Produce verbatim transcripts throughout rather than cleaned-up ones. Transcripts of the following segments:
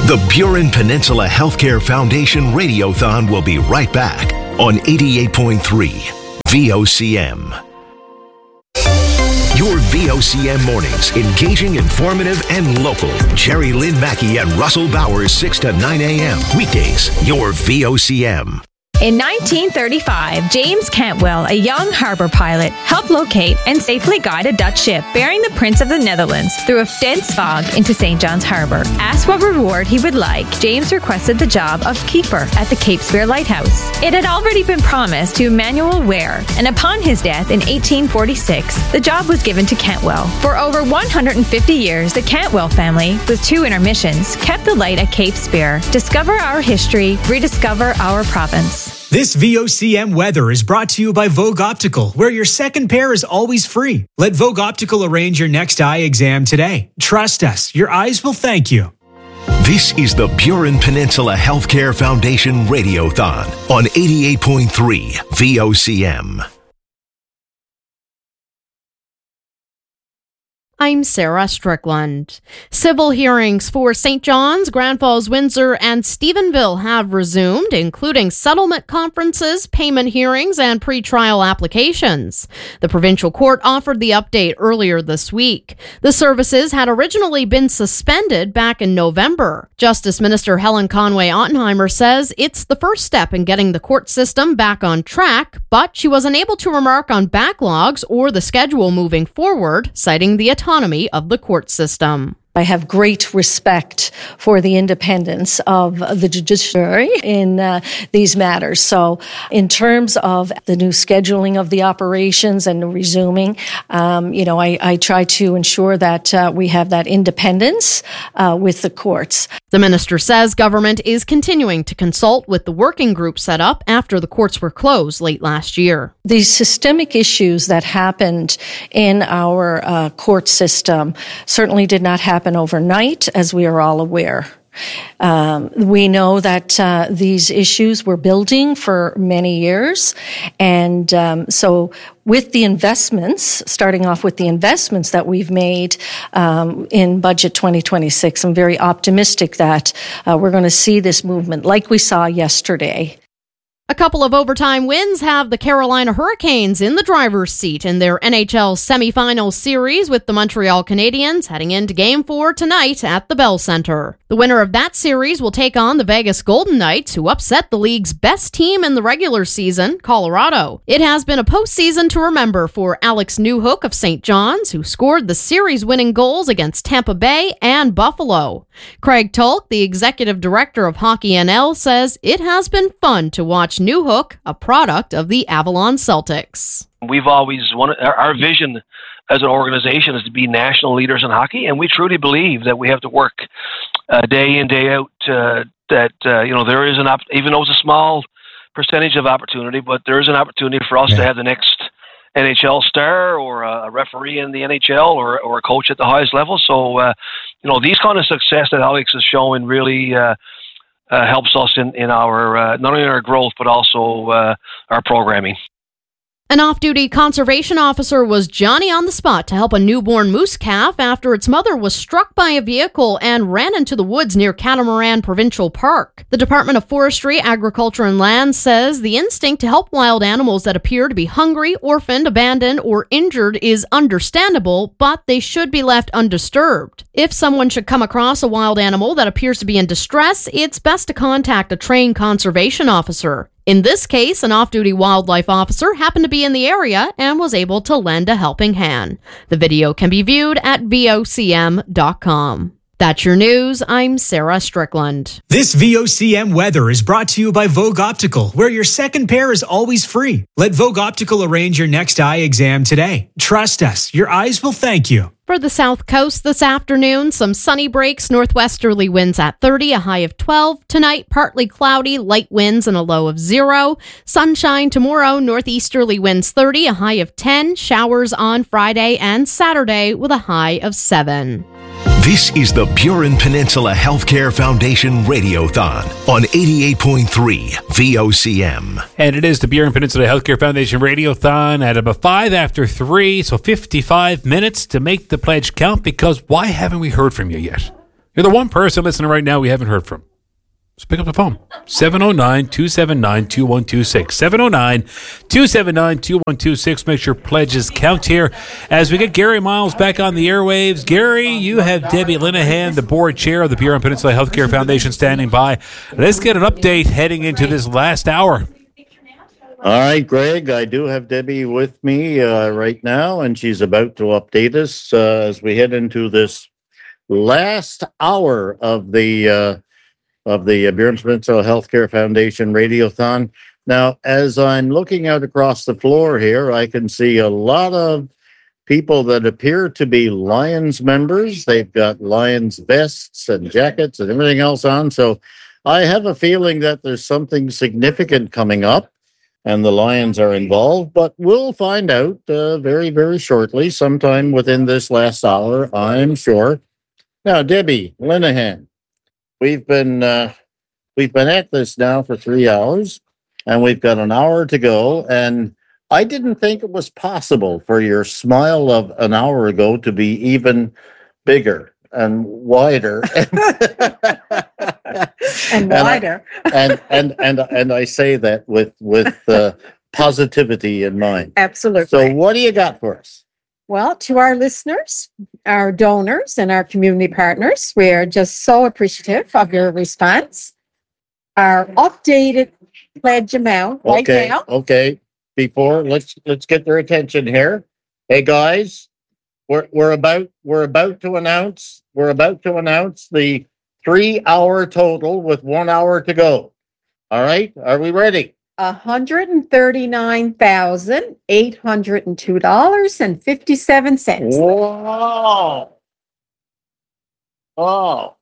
The Burin Peninsula Healthcare Foundation Radiothon will be right back on eighty-eight point three V O C M. Your V O C M mornings, engaging, informative, and local. Jerry Lynn Mackey and Russell Bowers, six to nine a.m. Weekdays, your V O C M. In nineteen thirty-five, James Cantwell, a young harbor pilot, helped locate and safely guide a Dutch ship bearing the Prince of the Netherlands through a dense fog into Saint John's Harbor. Asked what reward he would like, James requested the job of keeper at the Cape Spear Lighthouse. It had already been promised to Emmanuel Ware, and upon his death in eighteen forty-six, the job was given to Cantwell. For over one hundred fifty years, the Cantwell family, with two intermissions, kept the light at Cape Spear. Discover our history, rediscover our province. This V O C M weather is brought to you by Vogue Optical, where your second pair is always free. Let Vogue Optical arrange your next eye exam today. Trust us, your eyes will thank you. This is the Burin Peninsula Healthcare Foundation Radiothon on eighty-eight point three V O C M. I'm Sarah Strickland. Civil hearings for Saint John's, Grand Falls, Windsor, and Stephenville have resumed, including settlement conferences, payment hearings, and pretrial applications. The provincial court offered the update earlier this week. The services had originally been suspended back in November. Justice Minister Helen Conway-Ottenheimer says it's the first step in getting the court system back on track, but she was unable to remark on backlogs or the schedule moving forward, citing the autonomy of the court system. I have great respect for the independence of the judiciary in uh, these matters. So in terms of the new scheduling of the operations and the resuming, um, you know, I, I try to ensure that uh, we have that independence uh, with the courts. The minister says government is continuing to consult with the working group set up after the courts were closed late last year. These systemic issues that happened in our uh, court system certainly did not happen overnight, as we are all aware. Um, we know that uh, these issues were building for many years, and um, so with the investments, starting off with the investments that we've made um, in Budget twenty twenty-six, I'm very optimistic that uh, we're going to see this movement like we saw yesterday. A couple of overtime wins have the Carolina Hurricanes in the driver's seat in their N H L semifinal series with the Montreal Canadiens heading into Game four tonight at the Bell Center. The winner of that series will take on the Vegas Golden Knights, who upset the league's best team in the regular season, Colorado. It has been a postseason to remember for Alex Newhook of Saint John's, who scored the series-winning goals against Tampa Bay and Buffalo. Craig Tulk, the executive director of Hockey N L, says it has been fun to watch Newhook, a product of the Avalon Celtics. We've always wanted, our, our vision as an organization is to be national leaders in hockey, and we truly believe that we have to work uh, day in, day out, uh, that, uh, you know, there is an, op- even though it's a small percentage of opportunity, but there is an opportunity for us yeah. to have the next N H L star or a referee in the N H L or, or a coach at the highest level. So, uh, you know, these kind of success that Alex is showing really uh, uh, helps us in, in our, uh, not only our growth, but also uh, our programming. An off-duty conservation officer was Johnny on the spot to help a newborn moose calf after its mother was struck by a vehicle and ran into the woods near Catamaran Provincial Park. The Department of Forestry, Agriculture and Land says the instinct to help wild animals that appear to be hungry, orphaned, abandoned, or injured is understandable, but they should be left undisturbed. If someone should come across a wild animal that appears to be in distress, it's best to contact a trained conservation officer. In this case, an off-duty wildlife officer happened to be in the area and was able to lend a helping hand. The video can be viewed at V O C M dot com. That's your news. I'm Sarah Strickland. This V O C M weather is brought to you by Vogue Optical, where your second pair is always free. Let Vogue Optical arrange your next eye exam today. Trust us, your eyes will thank you. For the South Coast this afternoon, some sunny breaks, northwesterly winds at thirty, a high of twelve. Tonight, partly cloudy, light winds and a low of zero. Sunshine tomorrow, northeasterly winds thirty, a high of ten. Showers on Friday and Saturday with a high of seven. This is the Burin Peninsula Healthcare Foundation Radiothon on eighty-eight point three V O C M. And it is the Burin Peninsula Healthcare Foundation Radiothon at about five after three, so fifty-five minutes to make the pledge count, because why haven't we heard from you yet? You're the one person listening right now we haven't heard from. Just pick up the phone. seven oh nine, two seven nine, two one two six. seven oh nine, two seven nine, two one two six. Make sure pledges count here as we get Gary Miles back on the airwaves. Gary, you have Debbie Linehan, the board chair of the Huron Peninsula Healthcare Foundation, standing by. Let's get an update heading into this last hour. All right, Greg, I do have Debbie with me uh, right now, and she's about to update us uh, as we head into this last hour of the uh, of the Huron Peninsula Healthcare Foundation Radiothon. Now, as I'm looking out across the floor here, I can see a lot of people that appear to be Lions members. They've got Lions vests and jackets and everything else on. So I have a feeling that there's something significant coming up and the Lions are involved, but we'll find out uh, very, very shortly, sometime within this last hour, I'm sure. Now, Debbie Linehan, we've been uh, we've been at this now for three hours, and we've got an hour to go. And I didn't think it was possible for your smile of an hour ago to be even bigger and wider, and wider. and, I, and and and and I say that with with uh, positivity in mind. Absolutely. So, what do you got for us? Well, to our listeners, our donors, and our community partners, we are just so appreciative of your response. Our updated pledge amount right Okay, now. okay. Before let's let's get their attention here. Hey guys, we're we're about we're about to announce we're about to announce the three hour total with one hour to go. All right, are we ready? one hundred thirty-nine thousand eight hundred two dollars and fifty-seven cents. Wow. Oh.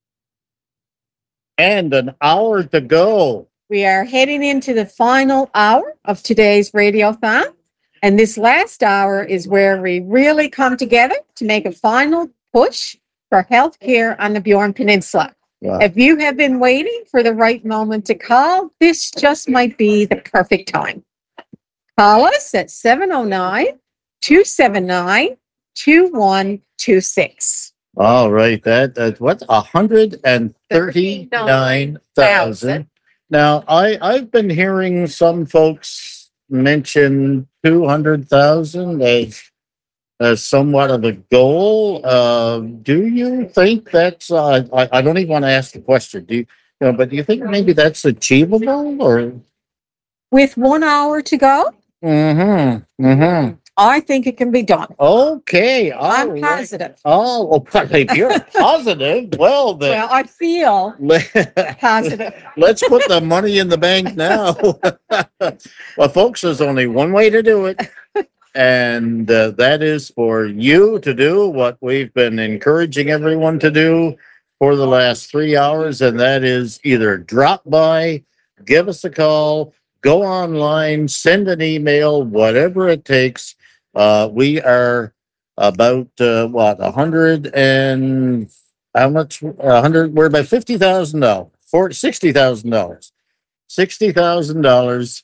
And an hour to go. We are heading into the final hour of today's Radiothon. And this last hour is where we really come together to make a final push for healthcare on the Huron Peninsula. Wow. If you have been waiting for the right moment to call, this just might be the perfect time. Call us at seven oh nine, two seven nine, two one two six. All right, that that's what one hundred thirty-nine thousand. Now, I I've been hearing some folks mention two hundred thousand as as somewhat of a goal. Uh, do you think that's? Uh, I I don't even want to ask the question. Do you, you know? But do you think maybe that's achievable? Or with one hour to go? Mm-hmm. Mm-hmm. I think it can be done. Okay, I'm right. positive. Oh, well, if you're positive, well then. Well, I feel positive. Let's put the money in the bank now. Well, folks, there's only one way to do it, and uh, that is for you to do what we've been encouraging everyone to do for the last three hours, and that is either drop by, give us a call, go online, send an email, whatever it takes. Uh, we are about uh, what a hundred and how much? A hundred. We're about fifty thousand dollars, for sixty thousand dollars, sixty thousand dollars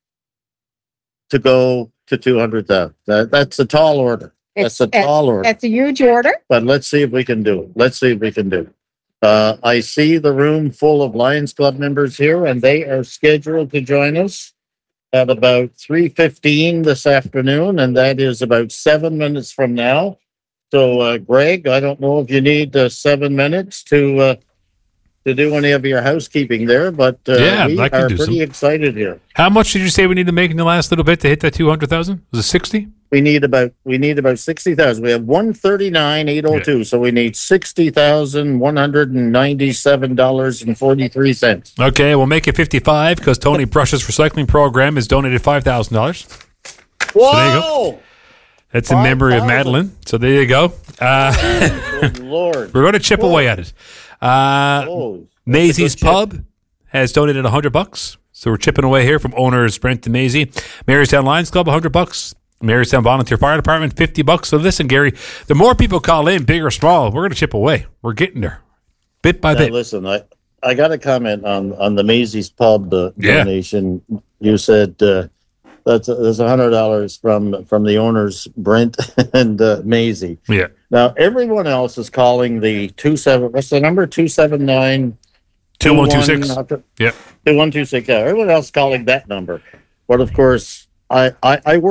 to go to two hundred thousand. That, that's a tall order. That's It's, a tall order. That's a huge order. But let's see if we can do it. Let's see if we can do it. Uh, I see the room full of Lions Club members here, and they are scheduled to join us at about three fifteen this afternoon, and that is about seven minutes from now. So, uh, Greg, I don't know if you need uh, seven minutes to uh, to do any of your housekeeping there, but uh, Yeah, we I can are do pretty some. excited here. How much did you say we need to make in the last little bit to hit that two hundred thousand? Was it sixty? We need about we need about sixty thousand. We have one thirty nine eight oh two, so we need sixty thousand one hundred and ninety seven dollars and forty three cents. Okay, we'll make it fifty-five because Tony Brush's recycling program has donated five thousand dollars. Whoa! So there you go. That's in memory of Madeline. So there you go. Uh, Good Lord. we're going to chip Whoa. away at it. Uh, Whoa. Maisie's That's a good chip. Pub has donated one hundred bucks. So we're chipping away here from owners Brent and Maisie. Marystown Lions Club, one hundred bucks. Marystown Volunteer Fire Department, fifty bucks. So listen, Gary, the more people call in, big or small, we're going to chip away. We're getting there. Bit by Now, bit. listen, I, I got to comment on, on the Maisie's Pub uh, Yeah. donation. You said uh, That's that's a hundred dollars from from the owners, Brent and uh, Maisie. Yeah. Now everyone else is calling the two seven. What's the number? Two seven nine. Two one two six. Yeah. Two one two six. Yeah. Everyone else calling that number, but of course, I I, I work.